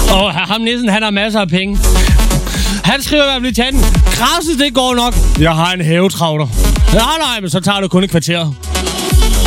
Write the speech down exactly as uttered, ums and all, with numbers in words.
Og ham Nissen, han har masser af penge. Han skriver i hvert fald i chatten, græsset, det går nok. Jeg har en havetravler. Nej, nej, men så tager det kun et kvarter.